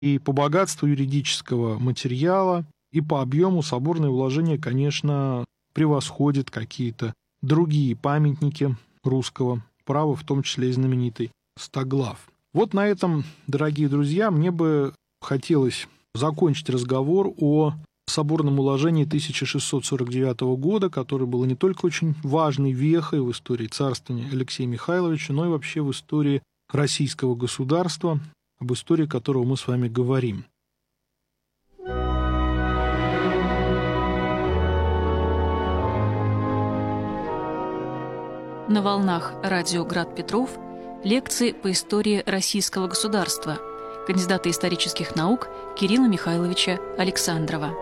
И по богатству юридического материала, и по объему соборное уложение, конечно, превосходит какие-то другие памятники русского права, в том числе и знаменитый Стоглав. Вот на этом, дорогие друзья, мне бы хотелось закончить разговор о соборном уложении 1649 года, которое было не только очень важной вехой в истории царствования Алексея Михайловича, но и вообще в истории российского государства, об истории которого мы с вами говорим. На волнах радио «Град Петров» лекции по истории российского государства кандидата исторических наук Кирилла Михайловича Александрова.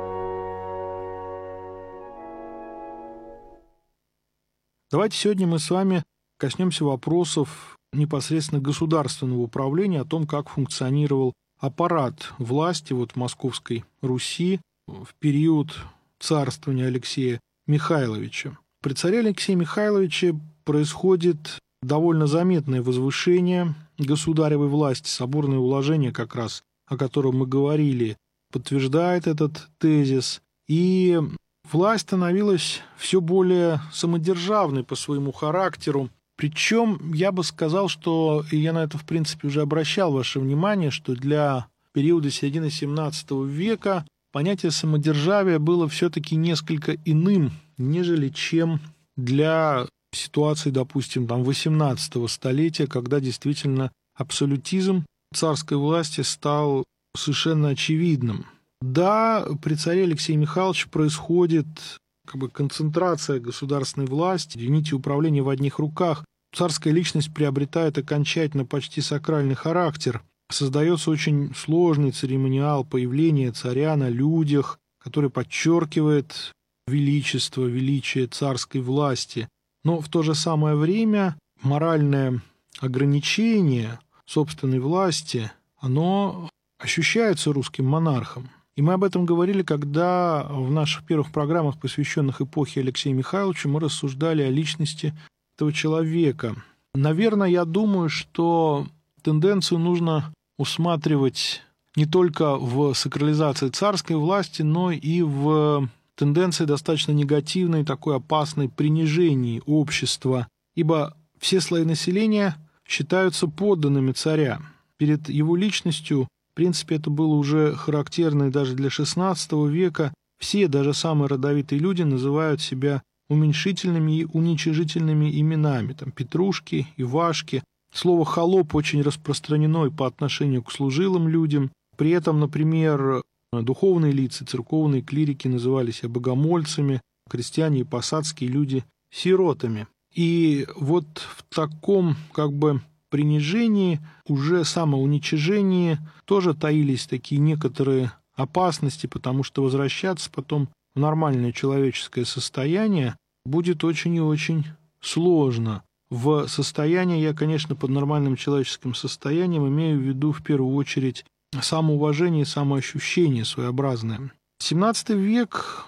Давайте сегодня мы с вами коснемся вопросов непосредственно государственного управления, о том, как функционировал аппарат власти в Московской Руси в период царствования Алексея Михайловича. При царе Алексее Михайловиче происходит довольно заметное возвышение государевой власти. Соборное уложение, как раз о котором мы говорили, подтверждает этот тезис. И власть становилась все более самодержавной по своему характеру. Причем я бы сказал, что, и я на это, в принципе, уже обращал ваше внимание, что для периода середины XVII века понятие самодержавия было все-таки несколько иным, нежели чем для ситуации, допустим, XVIII столетия, когда действительно абсолютизм царской власти стал совершенно очевидным. Да, при царе Алексее Михайловиче происходит концентрация государственной власти, нити управления в одних руках. Царская личность приобретает окончательно почти сакральный характер. Создается очень сложный церемониал появления царя на людях, который подчеркивает величие царской власти. Но в то же самое время моральное ограничение собственной власти, оно ощущается русским монархом. И мы об этом говорили, когда в наших первых программах, посвященных эпохе Алексея Михайловича, мы рассуждали о личности этого человека. Наверное, я думаю, что тенденцию нужно усматривать не только в сакрализации царской власти, но и в тенденции достаточно негативной, такой опасной принижении общества, ибо все слои населения считаются подданными царя. Перед его личностью, в принципе, это было уже характерно и даже для XVI века, все, даже самые родовитые люди, называют себя уменьшительными и уничижительными именами, Петрушки, Ивашки. Слово «холоп» очень распространено и по отношению к служилым людям. При этом, например, духовные лица, церковные клирики называли себя богомольцами, крестьяне и посадские люди – сиротами. И вот в таком принижении, уже самоуничижении тоже таились такие некоторые опасности, потому что возвращаться потом в нормальное человеческое состояние будет очень и очень сложно. В состоянии, я, конечно, под нормальным человеческим состоянием имею в виду в первую очередь самоуважение и самоощущение своеобразное. XVII век,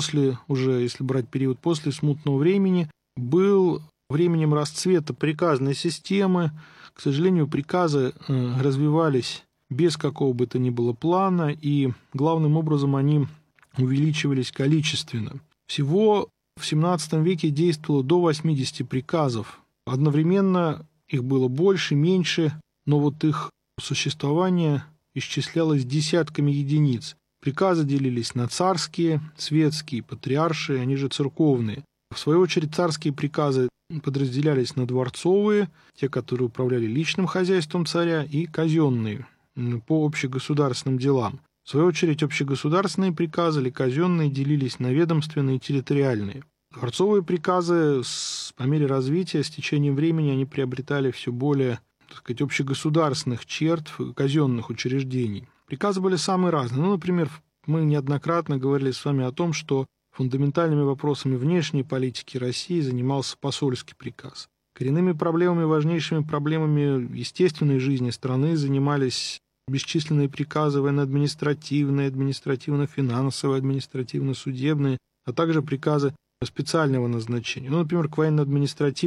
если брать период после смутного времени, был временем расцвета приказной системы. К сожалению, приказы развивались без какого бы то ни было плана, и главным образом они увеличивались количественно. Всего в XVII веке действовало до 80 приказов. Одновременно их было больше, меньше, но вот их существование исчислялось десятками единиц. Приказы делились на царские, светские, патриаршие, они же церковные. В свою очередь царские приказы подразделялись на дворцовые, те, которые управляли личным хозяйством царя, и казенные, по общегосударственным делам. В свою очередь общегосударственные приказы или казенные делились на ведомственные и территориальные. Дворцовые приказы по мере развития, с течением времени, они приобретали все более, общегосударственных черт казенных учреждений. Приказы были самые разные. Например, мы неоднократно говорили с вами о том, что фундаментальными вопросами внешней политики России занимался посольский приказ. Коренными проблемами, важнейшими проблемами естественной жизни страны занимались бесчисленные приказы военно-административные, административно-финансовые, административно-судебные, а также приказы специального назначения. Например, к военно-административным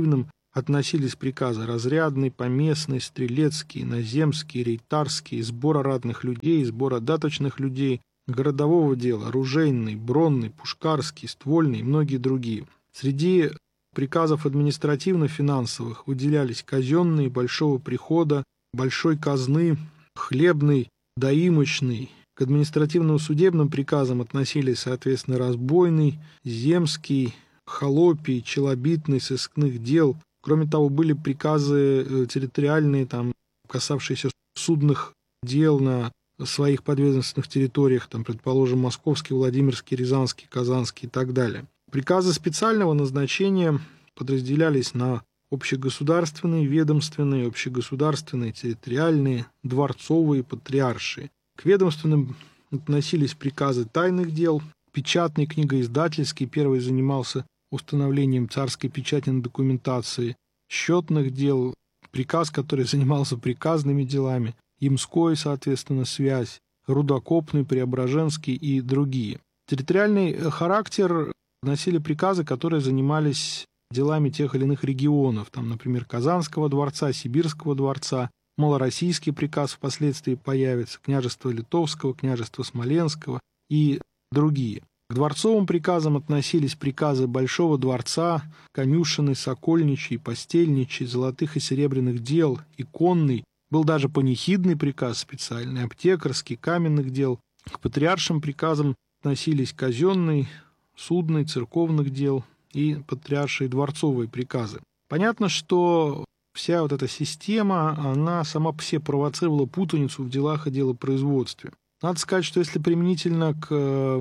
относились приказы разрядный, поместный, стрелецкий, наземский, рейтарский, сбора ратных людей, сбора даточных людей, городового дела, оружейный, бронный, пушкарский, ствольный и многие другие. Среди приказов административно-финансовых выделялись казенные, большого прихода, большой казны, хлебный, доимочный. К административно-судебным приказам относились, соответственно, разбойный, земский, холопий, челобитный, сыскных дел. Кроме того, были приказы территориальные, касавшиеся судных дел на своих подведомственных территориях, предположим, Московский, Владимирский, Рязанский, Казанский и так далее. Приказы специального назначения подразделялись на общегосударственные, ведомственные, общегосударственные, территориальные, дворцовые, патриаршие. К ведомственным относились приказы тайных дел, печатный, книгоиздательский, первый занимался установлением царской печати на документации, счетных дел, приказ, который занимался приказными делами, ямской, соответственно, связь, рудокопный, преображенский и другие. Территориальный характер носили приказы, которые занимались делами тех или иных регионов, например, Казанского дворца, Сибирского дворца, малороссийский приказ впоследствии появится, княжества Литовского, княжества Смоленского и другие. К дворцовым приказам относились приказы Большого дворца, конюшенный, сокольничий, постельничий, золотых и серебряных дел, иконный, был даже панихидный приказ специальный, аптекарский, каменных дел. К патриаршим приказам относились казенный, судный, церковных дел и патриаршие дворцовые приказы. Понятно, что вся эта система, она сама по себе провоцировала путаницу в делах и делопроизводстве. Надо сказать, что если применительно к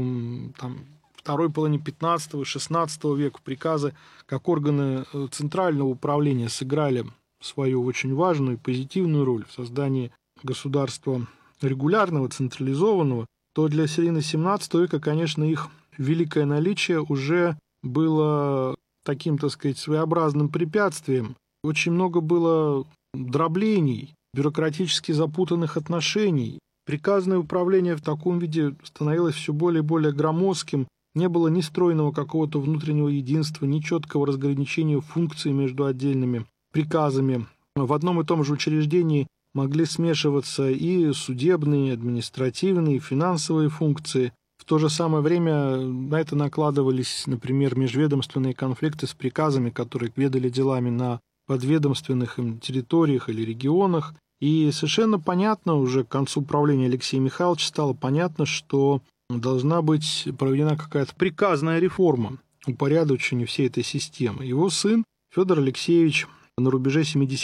второй половине 15-16 века приказы, как органы центрального управления, сыграли свою очень важную и позитивную роль в создании государства регулярного, централизованного, то для середины 17 века, конечно, их великое наличие уже было таким, своеобразным препятствием. Очень много было дроблений, бюрократически запутанных отношений. Приказное управление в таком виде становилось все более и более громоздким. Не было ни стройного какого-то внутреннего единства, ни четкого разграничения функций между отдельными приказами. В одном и том же учреждении могли смешиваться и судебные, и административные, и финансовые функции. В то же самое время на это накладывались, например, межведомственные конфликты с приказами, которые ведали делами на подведомственных им территориях или регионах. И совершенно понятно, уже к концу правления Алексея Михайловича стало понятно, что должна быть проведена какая-то приказная реформа, упорядочение всей этой системы. Его сын Федор Алексеевич на рубеже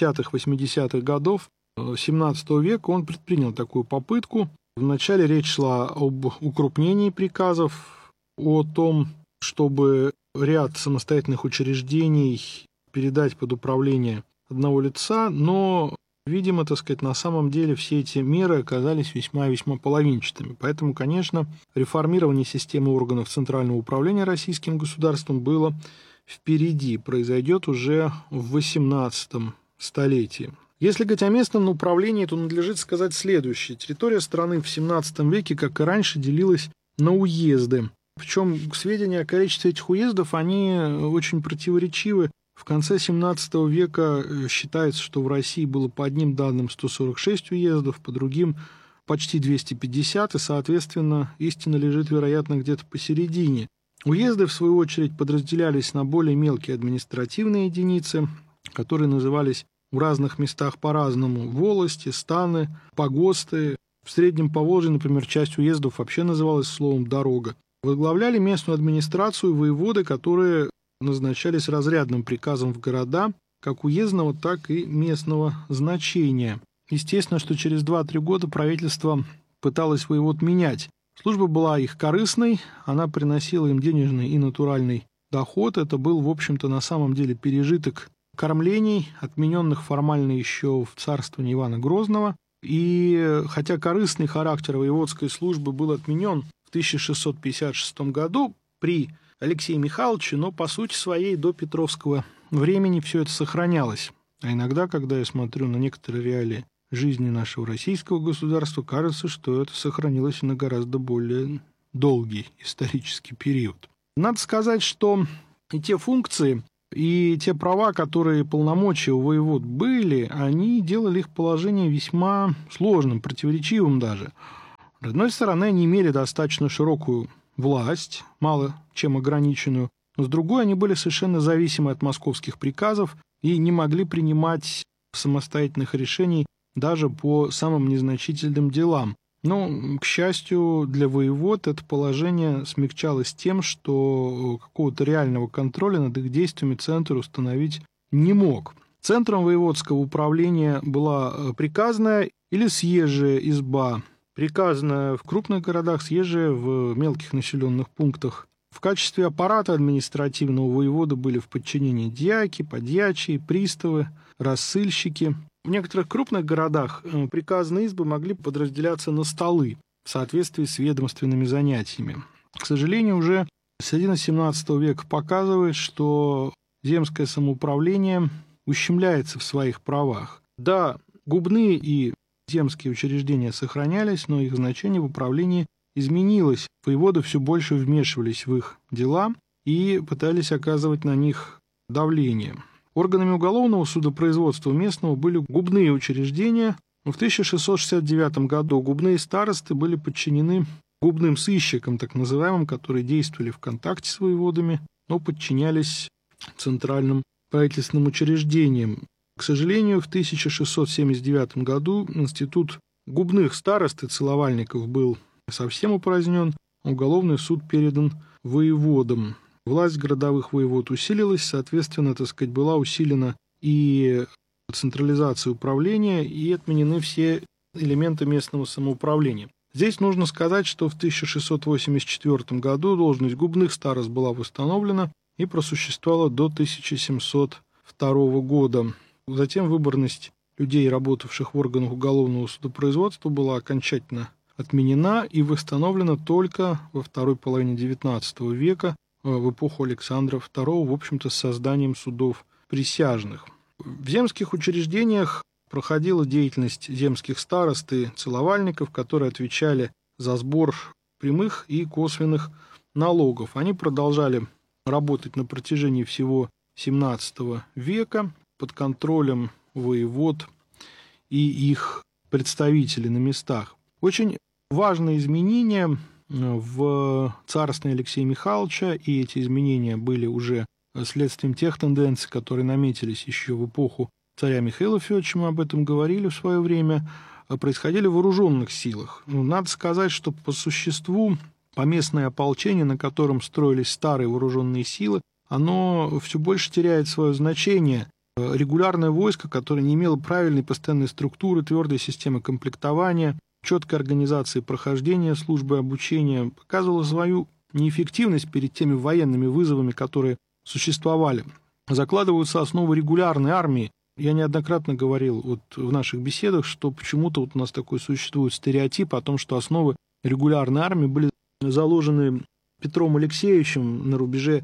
70-80-х годов XVII века он предпринял такую попытку. Вначале речь шла об укрупнении приказов, о том, чтобы ряд самостоятельных учреждений передать под управление одного лица, но, видимо, на самом деле все эти меры оказались весьма и весьма половинчатыми. Поэтому, конечно, реформирование системы органов центрального управления российским государством было впереди, произойдет уже в XVIII столетии. Если говорить о местном управлении, то надлежит сказать следующее. Территория страны в XVII веке, как и раньше, делилась на уезды. Причем сведения о количестве этих уездов, они очень противоречивы. В конце XVII века считается, что в России было по одним данным 146 уездов, по другим почти 250, и, соответственно, истина лежит, вероятно, где-то посередине. Уезды, в свою очередь, подразделялись на более мелкие административные единицы, которые назывались в разных местах по-разному: волости, станы, погосты. В Среднем Поволжье, например, часть уездов вообще называлась словом «дорога». Возглавляли местную администрацию воеводы, которые назначались разрядным приказом в города, как уездного, так и местного значения. Естественно, что через 2-3 года правительство пыталось воевод менять. Служба была их корыстной, она приносила им денежный и натуральный доход. Это был, в общем-то, на самом деле пережиток кормлений, отмененных формально еще в царствовании Ивана Грозного. И хотя корыстный характер воеводской службы был отменен в 1656 году при Алексее Михайловиче, но по сути своей до Петровского времени все это сохранялось. А иногда, когда я смотрю на некоторые реалии жизни нашего российского государства, кажется, что это сохранилось на гораздо более долгий исторический период. Надо сказать, что и те функции, И те права, которые полномочия у воевод были, они делали их положение весьма сложным, противоречивым даже. С одной стороны, они имели достаточно широкую власть, мало чем ограниченную, но с другой, они были совершенно зависимы от московских приказов и не могли принимать самостоятельных решений даже по самым незначительным делам. Но, к счастью для воевод, это положение смягчалось тем, что какого-то реального контроля над их действиями центр установить не мог. Центром воеводского управления была приказная или съезжая изба. Приказная в крупных городах, съезжая в мелких населенных пунктах. В качестве аппарата административного воевода были в подчинении дьяки, подьячие, приставы, рассыльщики. В некоторых крупных городах приказные избы могли подразделяться на столы в соответствии с ведомственными занятиями. К сожалению, уже середина XVII века показывает, что земское самоуправление ущемляется в своих правах. Да, губные и земские учреждения сохранялись, но их значение в управлении изменилось. Воеводы все больше вмешивались в их дела и пытались оказывать на них давление. Органами уголовного судопроизводства местного были губные учреждения. В 1669 году губные старосты были подчинены губным сыщикам, так называемым, которые действовали в контакте с воеводами, но подчинялись центральным правительственным учреждениям. К сожалению, в 1679 году институт губных старост и целовальников был совсем упразднен, уголовный суд передан воеводам. Власть городовых воевод усилилась, соответственно, была усилена и централизация управления, и отменены все элементы местного самоуправления. Здесь нужно сказать, что в 1684 году должность губных старост была восстановлена и просуществовала до 1702 года. Затем выборность людей, работавших в органах уголовного судопроизводства, была окончательно отменена и восстановлена только во второй половине XIX века, в эпоху Александра II, в общем-то, с созданием судов присяжных. В земских учреждениях проходила деятельность земских старост и целовальников, которые отвечали за сбор прямых и косвенных налогов. Они продолжали работать на протяжении всего XVII века под контролем воевод и их представителей на местах. Очень важное изменение в царстве Алексея Михайловича, и эти изменения были уже следствием тех тенденций, которые наметились еще в эпоху царя Михаила Федоровича, мы об этом говорили в свое время, происходили в вооруженных силах. Надо сказать, что по существу поместное ополчение, на котором строились старые вооруженные силы, оно все больше теряет свое значение. Регулярное войско, которое не имело правильной постоянной структуры, твердой системы комплектования, четкой организации прохождения службы обучения, показывало свою неэффективность перед теми военными вызовами, которые существовали. Закладываются основы регулярной армии. Я неоднократно говорил в наших беседах, что почему-то у нас такой существует стереотип о том, что основы регулярной армии были заложены Петром Алексеевичем на рубеже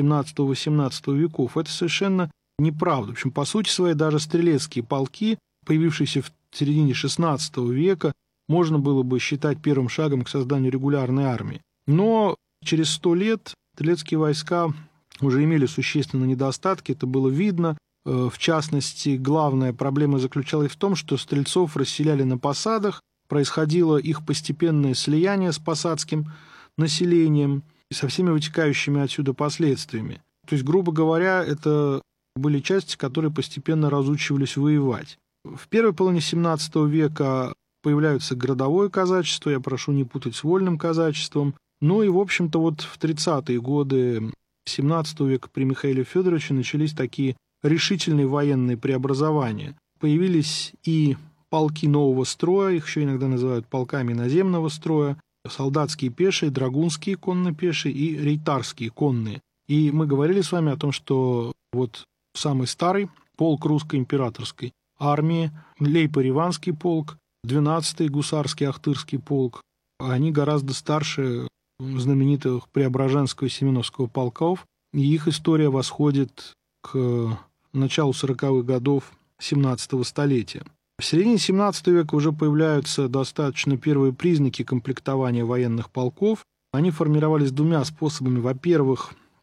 17-18 веков. Это совершенно неправда. В общем, по сути своей, даже стрелецкие полки, появившиеся в середине XVI века, можно было бы считать первым шагом к созданию регулярной армии. Но через 100 лет стрелецкие войска уже имели существенные недостатки, это было видно. В частности, главная проблема заключалась в том, что стрельцов расселяли на посадах, происходило их постепенное слияние с посадским населением и со всеми вытекающими отсюда последствиями. То есть, грубо говоря, это были части, которые постепенно разучивались воевать. В первой половине XVII века появляется городовое казачество, я прошу не путать с вольным казачеством. Ну и, в общем-то, в 30-е годы XVII века при Михаиле Федоровиче начались такие решительные военные преобразования. Появились и полки нового строя, их еще иногда называют полками наземного строя, солдатские пешие, драгунские конно-пешие и рейтарские конные. И мы говорили с вами о том, что самый старый полк русской императорской армии, Лейпо-Риванский полк, 12-й гусарский Ахтырский полк, они гораздо старше знаменитых Преображенского и Семеновского полков, и их история восходит к началу 40-х годов 17-го столетия. В середине XVII века уже появляются достаточно первые признаки комплектования военных полков. Они формировались двумя способами. Во-первых,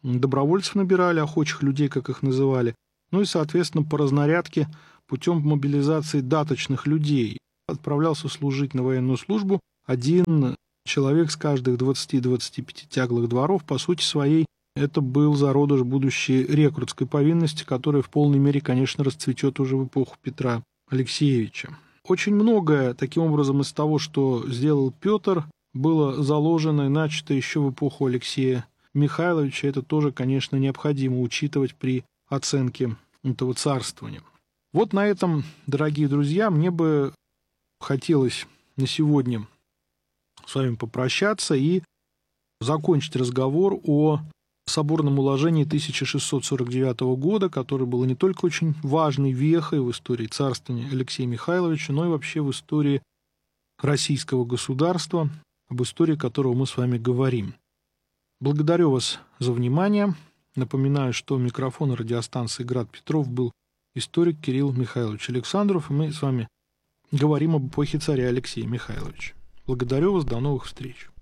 добровольцев набирали, охочих людей, как их называли, ну и, соответственно, по разнарядке путем мобилизации даточных людей отправлялся служить на военную службу один человек с каждых 20-25 тяглых дворов. По сути своей, это был зародыш будущей рекрутской повинности, которая в полной мере, конечно, расцветет уже в эпоху Петра Алексеевича. Очень многое, таким образом, из того, что сделал Петр, было заложено и начато еще в эпоху Алексея Михайловича. Это тоже, конечно, необходимо учитывать при оценке этого царствования. Вот на этом, дорогие друзья, мне бы хотелось на сегодня с вами попрощаться и закончить разговор о соборном уложении 1649 года, которое было не только очень важной вехой в истории царствования Алексея Михайловича, но и вообще в истории российского государства, об истории которого мы с вами говорим. Благодарю вас за внимание. Напоминаю, что у микрофона радиостанции «Град Петров» был историк Кирилл Михайлович Александров, и мы с вами говорим об эпохе царя Алексея Михайловича. Благодарю вас, до новых встреч.